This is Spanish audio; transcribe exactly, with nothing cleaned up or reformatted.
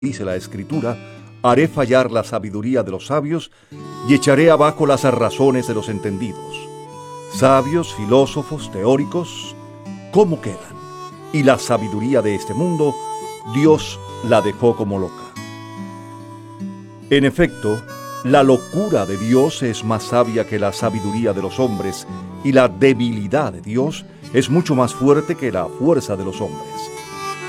dice la Escritura, haré fallar la sabiduría de los sabios y echaré abajo las razones de los entendidos. Sabios, filósofos, teóricos, ¿cómo quedan? Y la sabiduría de este mundo, Dios la dejó como loca. En efecto, la locura de Dios es más sabia que la sabiduría de los hombres, y la debilidad de Dios es mucho más fuerte que la fuerza de los hombres.